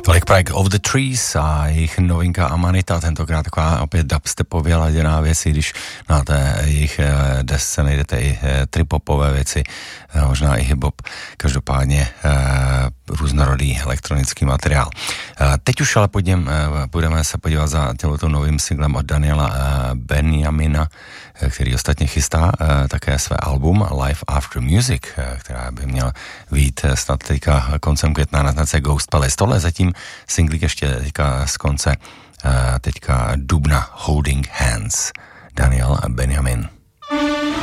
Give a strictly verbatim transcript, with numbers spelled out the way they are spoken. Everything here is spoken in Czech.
Tolik Projekt of the Trees a jejich novinka Amanita, tentokrát taková opět dubstepově laděná věc, i když na té jejich desce najdete i tripopové věci, možná i hip-hop, každopádně různorodý elektronický materiál. Teď už ale půjdem, budeme se podívat za těmto novým singlem od Daniela Benjamina, který ostatně chystá také své album Life After Music, která by měl vyjít snad teďka koncem května na značce Ghost Palace. Tohle zatím singlik ještě teďka z konce teďka dubna Holding Hands. Daniel Benjamin.